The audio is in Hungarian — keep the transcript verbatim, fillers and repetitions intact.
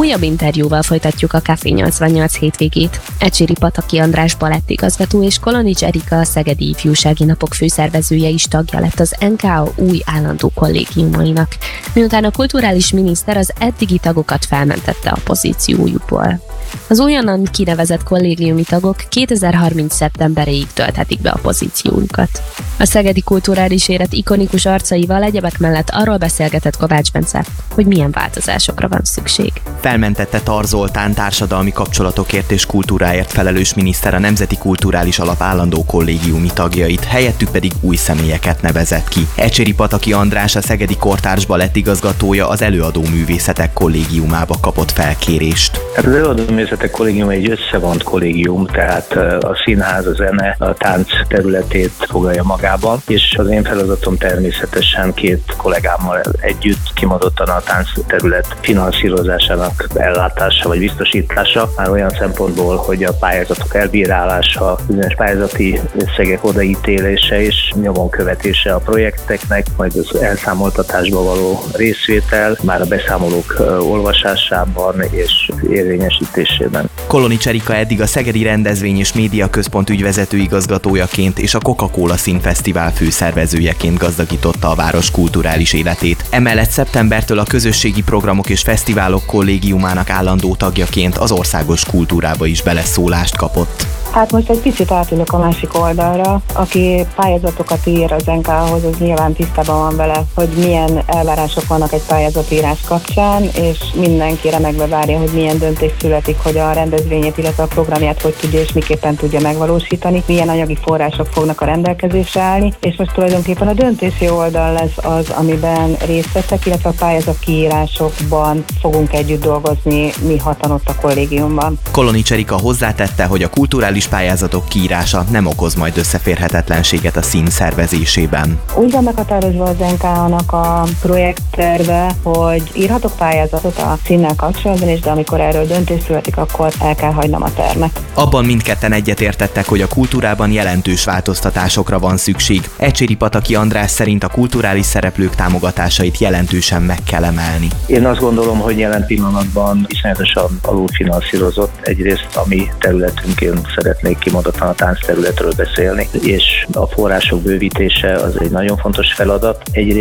Újabb interjúval folytatjuk a Café nyolcvannyolc hétvégét. Ecseri Pataki András balettigazgató és Kolonics Erika a Szegedi Ifjúsági Napok főszervezője is tagja lett az en ká o új állandó kollégiumainak, miután a kulturális miniszter az eddigi tagokat felmentette a pozíciójukból. Az újonnan kinevezett kollégiumi tagok kétezer-harminc szeptemberéig tölthetik be a pozíciójukat. A szegedi kulturális élet ikonikus arcaival egyebek mellett arról beszélgetett Kovács Bence, hogy milyen változásokra van szükség. Felmentette Tar Zoltán társadalmi kapcsolatokért és kultúráért felelős miniszter a Nemzeti Kulturális Alap állandó kollégiumi tagjait, helyettük pedig új személyeket nevezett ki. Ecseri Pataki András, a Szegedi Kortárs balettigazgatója az Előadó Művészetek Kollégiumába kapott felkérést. Hát az Előadó Művészetek Kollégium egy összevont kollégium, tehát a színház, a zene, a tánc területét foglalja magában, és az én feladatom természetesen két kollégámmal együtt kimondottan a tánc terület finanszírozásának ellátása vagy biztosítása, már olyan szempontból, hogy a pályázatok elbírálása, bizonyos pályázati összegek odaítélése és nyomon követése a projekteknek, majd az elszámoltatásba való részvétel, már a beszámolók olvasásában és érvényesítésében. Kolonics Erika eddig a Szegedi Rendezvény és Média Központ ügyvezető igazgatójaként és a Coca-Cola Színfesztivál főszervezőjeként gazdagította a város kulturális életét. Emellett szeptembertől a Közösségi Programok és Fesztiválok Kollégiumának állandó tagjaként az országos kultúrába is beleszólást kapott. Hát most egy picit átülök a másik oldalra. Aki pályázatokat ír az en ká á-hoz, az nyilván tisztában van vele, hogy milyen elvárások vannak egy pályázatírás kapcsán, és mindenki remegve várja, hogy milyen döntés születik, hogy a rendezvényét, illetve a programját hogy tudja és miképpen tudja megvalósítani, milyen anyagi források fognak a rendelkezésre állni, és most tulajdonképpen a döntési oldal lesz az, amiben részt veszek, illetve a pályázat kiírásokban fogunk együtt dolgozni mi hatan ott a kollégiumban. Kolonics Erika hozzátette, hogy a kulturális pályázatok kiírása nem okoz majd összeférhetetlenséget a szín szervezésében. Úgy van meghatározva az en ká á-nak a projektterve, hogy írhatok pályázatot a színnel kapcsolatban is, de amikor erről döntés születik, akkor el kell hagynom a termet. Abban mindketten egyetértettek, hogy a kultúrában jelentős változtatásokra van szükség. Ecseri Pataki András szerint a kulturális szereplők támogatásait jelentősen meg kell emelni. Én azt gondolom, hogy jelen pillanatban iszonyatosan alulfinanszírozott egyrészt a mi területünkén szeretnék kimondottan a tánc területről beszélni, és a források bővítése az egy nagyon fontos feladat. Egyrészt